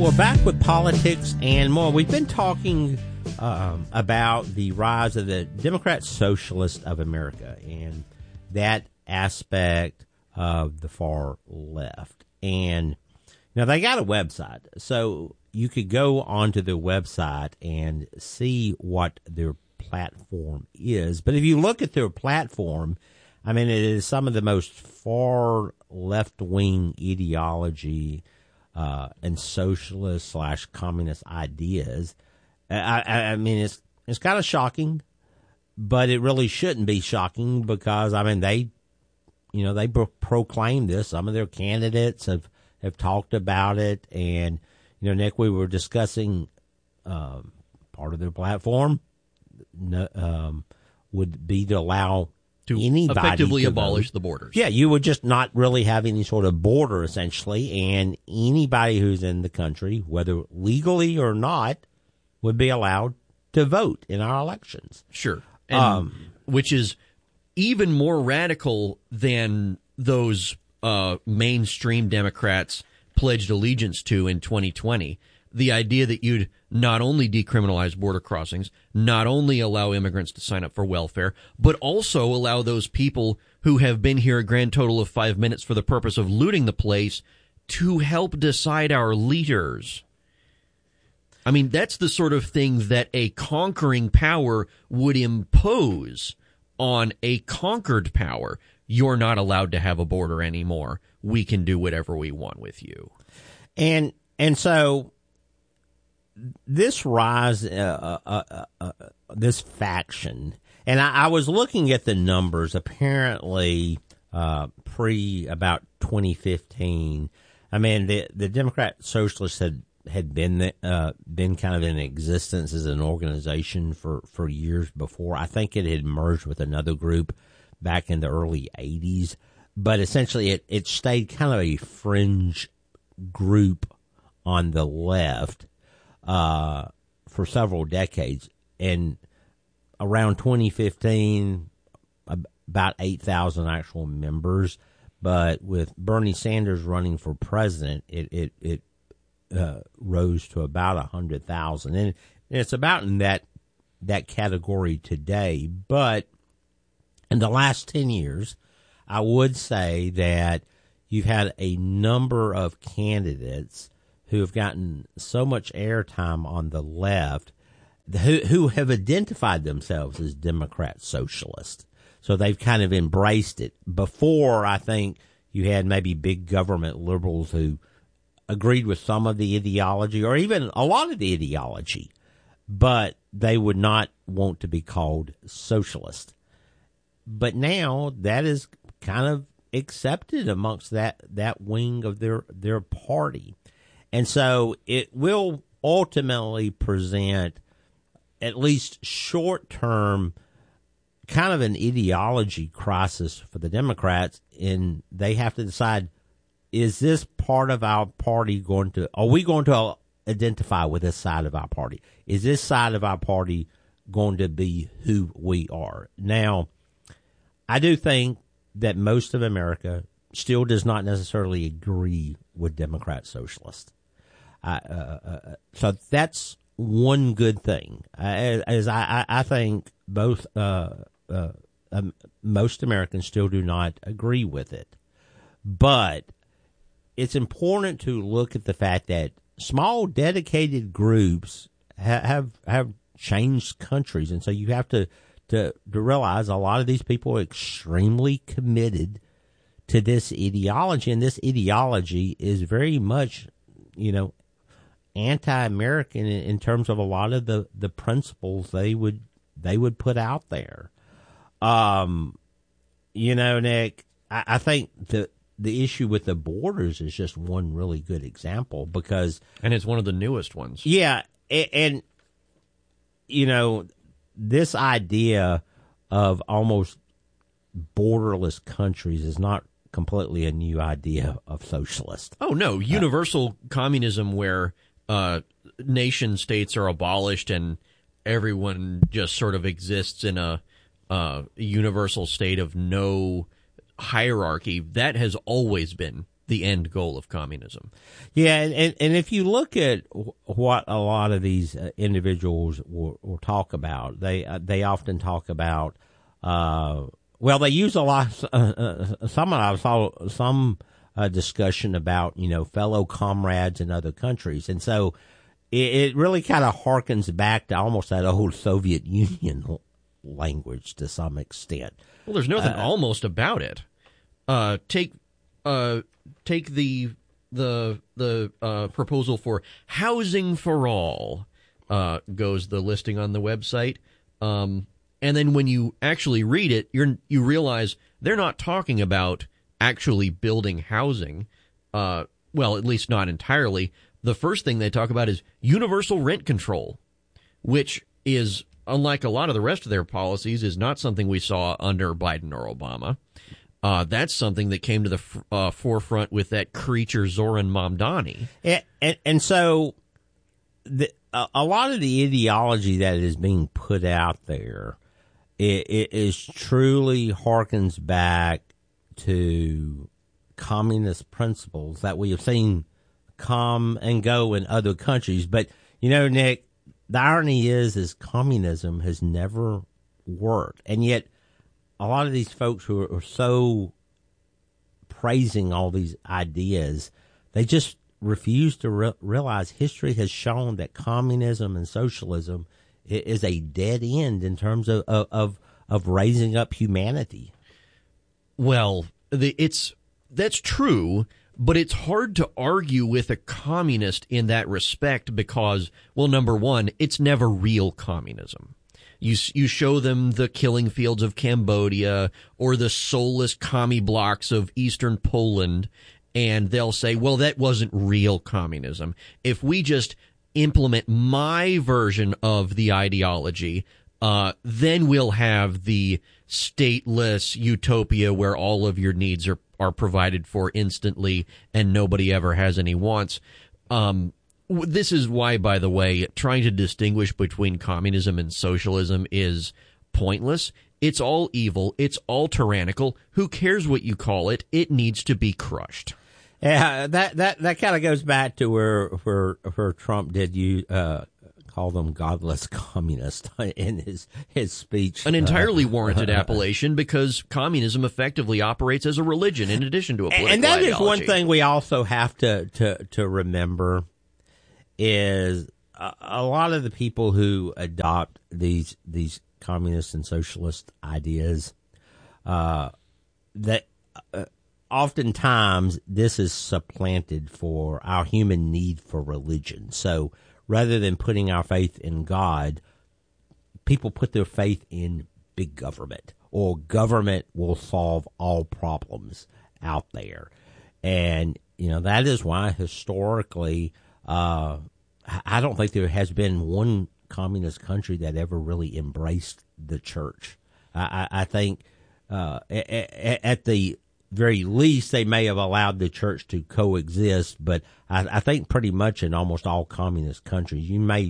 we're back with politics and more. We've been talking about the rise of the Democrat Socialist of America and that aspect of the far left. And now they got a website, so you could go onto their website and see what their platform is. But if you look at their platform, I mean, it is some of the most far left-wing ideology and socialist / communist ideas. I mean, it's kind of shocking, but it really shouldn't be shocking because, I mean, they proclaim this. Some of their candidates have talked about it. And, Nick, we were discussing part of their platform would be to allow to anybody effectively to abolish vote. the borders. Yeah, you would just not really have any sort of border, essentially, and anybody who's in the country, whether legally or not, would be allowed to vote in our elections. Sure. And, which is even more radical than those mainstream Democrats pledged allegiance to in 2020. The idea that you'd not only decriminalize border crossings, not only allow immigrants to sign up for welfare, but also allow those people who have been here a grand total of 5 minutes for the purpose of looting the place to help decide our leaders. I mean, that's the sort of thing that a conquering power would impose on a conquered power. You're not allowed to have a border anymore. We can do whatever we want with you. And so this rise, this faction, and I was looking at the numbers. Apparently, pre about 2015, I mean the Democrat Socialists had been kind of in existence as an organization for years before. I think it had merged with another group back in the early 80s, but essentially it stayed kind of a fringe group on the left for several decades. And around 2015, about 8,000 actual members. But with Bernie Sanders running for president, it rose to about 100,000. And it's about in that category today. But in the last 10 years, I would say that you've had a number of candidates who have gotten so much airtime on the left who have identified themselves as Democrat Socialist. So they've kind of embraced it. Before, I think you had maybe big government liberals who agreed with some of the ideology or even a lot of the ideology, but they would not want to be called socialist. But now that is kind of accepted amongst that wing of their party. And so it will ultimately present, at least short-term, kind of an ideology crisis for the Democrats, and they have to decide, is this part of our party are we going to identify with this side of our party? Is this side of our party going to be who we are? Now, I do think that most of America still does not necessarily agree with Democrat Socialists. So that's one good thing. As I think both most Americans still do not agree with it. But it's important to look at the fact that small, dedicated groups have changed countries, and so you have to realize a lot of these people are extremely committed to this ideology, and this ideology is very much, anti-American in terms of a lot of the principles they would put out there. Nick, I think the issue with the borders is just one really good example because, and it's one of the newest ones. Yeah, and this idea of almost borderless countries is not completely a new idea of socialist. Oh no, universal communism where nation states are abolished and everyone just sort of exists in a universal state of no hierarchy. That has always been the end goal of communism. Yeah, and if you look at what a lot of these individuals will talk about, they often talk about, they use a lot. Some discussion about fellow comrades in other countries, and so it really kind of harkens back to almost that old Soviet Union language to some extent. Well, there's nothing almost about it. Take the proposal for housing for all, goes the listing on the website. And then when you actually read it, you realize they're not talking about actually building housing. At least not entirely. The first thing they talk about is universal rent control, which is, unlike a lot of the rest of their policies, is not something we saw under Biden or Obama. That's something that came to the forefront with that creature Zoran Mamdani. And so a lot of the ideology that is being put out there it is truly harkens back to communist principles that we have seen come and go in other countries. But, Nick, the irony is communism has never worked. And yet a lot of these folks who are so praising all these ideas, they just refuse to realize history has shown that communism and socialism is a dead end in terms of raising up humanity. Well, that's true, but it's hard to argue with a communist in that respect because, well, number one, it's never real communism. You show them the killing fields of Cambodia or the soulless commie blocks of Eastern Poland, and they'll say, well, that wasn't real communism. If we just implement my version of the ideology, then we'll have the stateless utopia where all of your needs are provided for instantly and nobody ever has any wants. This is why, by the way, trying to distinguish between communism and socialism is pointless. It's all evil. It's all tyrannical. Who cares what you call it? It needs to be crushed. Yeah, that kind of goes back to where Trump did call them godless communists in his speech. An entirely warranted appellation because communism effectively operates as a religion in addition to a political and that ideology. is one thing we also have to remember is a lot of the people who adopt these communist and socialist ideas that oftentimes this is supplanted for our human need for religion. So rather than putting our faith in God, people put their faith in big government, or government will solve all problems out there. And, that is why historically, I don't think there has been one communist country that ever really embraced the church. I think at the very least, they may have allowed the church to coexist, but I think pretty much in almost all communist countries, you may